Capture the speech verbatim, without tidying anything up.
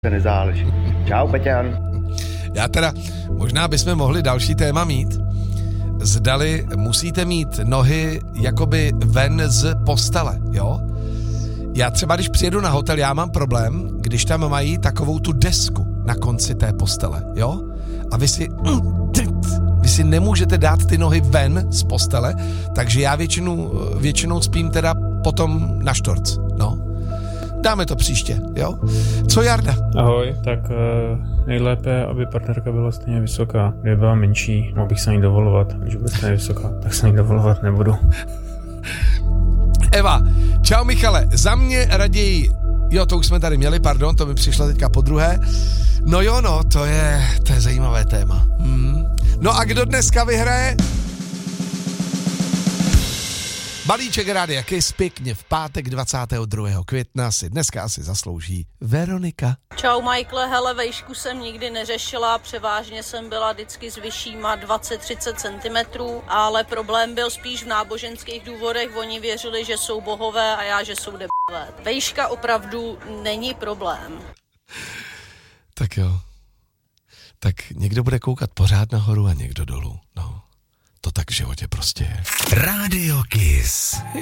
nezáleží. Čau, Peťan. Já teda, možná bychom mohli další téma mít. Zdali musíte mít nohy jakoby ven z postele, jo? Já třeba, když přijedu na hotel, já mám problém, když tam mají takovou tu desku na konci té postele, jo? A vy si, vy si nemůžete dát ty nohy ven z postele, takže já většinou, většinou spím teda potom na štorc, no. Dáme to příště, jo? Co Jarda? Ahoj, tak uh, nejlépe, aby partnerka byla stejně vysoká. Kdyby byla menší, mohl bych se ní dovolovat. Když bude stejně vysoká, tak se ní dovolovat nebudu. Eva, čau Michale, za mě raději, jo, to už jsme tady měli, pardon, to mi přišlo teďka po druhé. No jo, no, to je, to je zajímavé téma. Hmm. No a kdo dneska vyhraje? Balíček Rádia Kiss pěkně v pátek dvacátého druhého května si dneska asi zaslouží Veronika. Čau Michael, hele, vejšku jsem nikdy neřešila, převážně jsem byla vždycky s vyššíma dvacet až třicet centimetrů, ale problém byl spíš v náboženských důvodech, oni věřili, že jsou bohové a já, že jsou debové. Vejška opravdu není problém. Tak jo, tak někdo bude koukat pořád nahoru a někdo dolů, no. To tak v životě prostě je. Rádio Kiss.